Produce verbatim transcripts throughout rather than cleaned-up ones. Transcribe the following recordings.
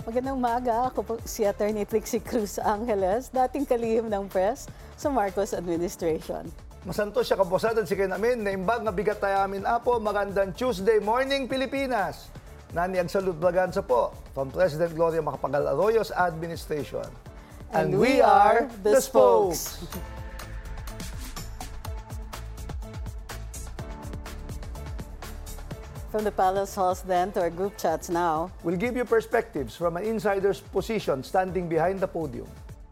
Magandang umaga. Ako po si Attorney Trixie Cruz Angeles, dating kalihim ng press sa Marcos administration. Masanto siya kaposadan si kayo namin na imbag nga bigat tayo amin apo. Magandang Tuesday morning, Pilipinas. Nani ang salud bagansa po from President Gloria Macapagal Arroyo's administration. And, And we are the spokes. From the Palace Halls then to our group chats now. We'll give you perspectives from an insider's position standing behind the podium.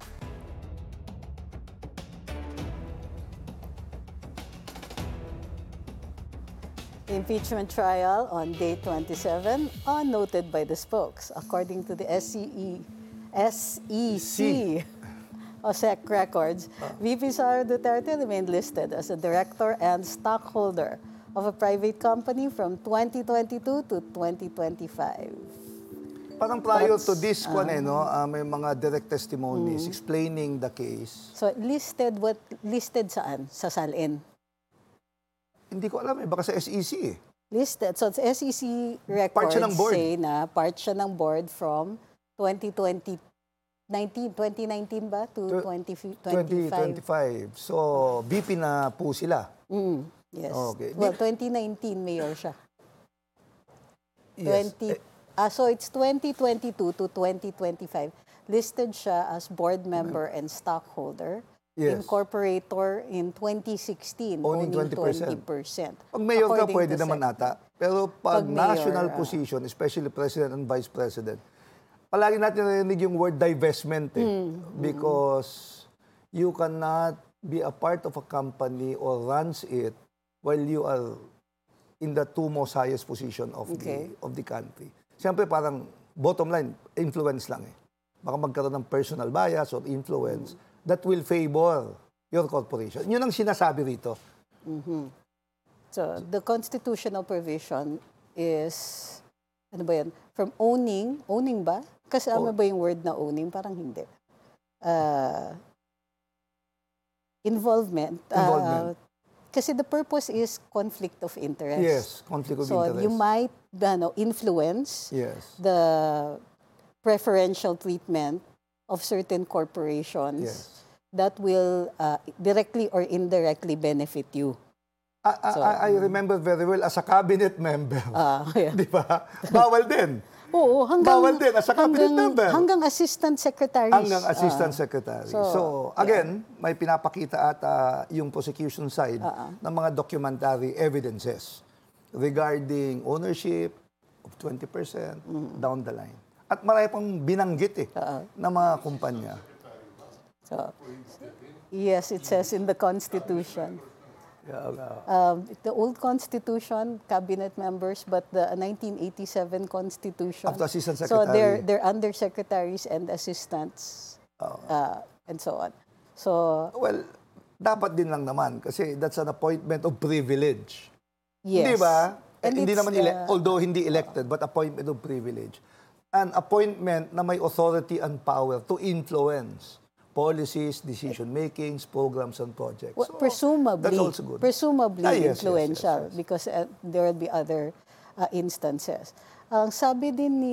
The impeachment trial on day twenty-seven, unnoted by the spokes. According to the S C E, S E C O S E C records, V P Sara Duterte remained listed as a director and stockholder of a private company from twenty twenty-two to twenty twenty-five. Parang prior to this one, uh, eh, no, uh, may mga direct testimonies mm. explaining the case. So listed what listed saan? Sa Salin? Hindi ko alam eh, baka sa S E C eh. Listed. So S E C records say na part siya ng board from twenty twenty, twenty nineteen ba to twenty twenty-five? So V P na po sila. Mm. Yes. Okay. Well, twenty nineteen mayor siya. Yes. twenty, ah, so it's twenty twenty-two to twenty twenty-five. Listed siya as board member and stockholder. Yes. Incorporator in twenty sixteen. Owning twenty twenty percent. Pag mayor ka, pwede naman S E C. ata. Pero pag, pag mayor, national uh, position, especially president and vice president, palagi natin narinig yung word divestment eh. Mm, because mm. you cannot be a part of a company or runs it while you are in the two most highest position of okay. the of the country. Siyempre parang bottom line, influence lang eh. Baka magkaroon ng personal bias or influence mm. that will favor your corporation. Yun ang sinasabi rito. Mm-hmm. So the constitutional provision is, ano ba yan? From owning, owning ba? Kasama oh. ba yung word na owning? Parang hindi. Uh, involvement. Involvement. Uh, Kasi the purpose is conflict of interest. Yes, conflict of so interest. So you might ano, influence yes. the preferential treatment of certain corporations yes. that will uh, directly or indirectly benefit you. I, so, I, I remember very well as a cabinet member. Uh, yeah. Di ba? Bawal din. Oo, hanggang, bawal din as a cabinet hanggang, member. Hanggang assistant secretary. Hanggang assistant uh, secretary. So, so again, yeah. may pinapakita at uh, yung prosecution side uh-uh. ng mga documentary evidences regarding ownership of twenty percent mm. down the line. At marami pang binanggit eh uh-uh. ng mga kumpanya. So, yes, it says in the Constitution. Yeah, um, the old Constitution, cabinet members, but the nineteen eighty-seven Constitution. Of the assistant secretary. So they're they're undersecretaries and assistants, oh. uh, and so on. So well, dapat din lang naman kasi that's an appointment of privilege. Yes. Di ba? Eh, hindi naman ele- uh, although hindi elected, but appointment of privilege. An appointment na may authority and power to influence policies, decision-makings, programs, and projects. Well, so, presumably, that's also good. presumably ah, yes, influential yes, yes, yes. because uh, there will be other uh, instances. Ang uh, sabi din ni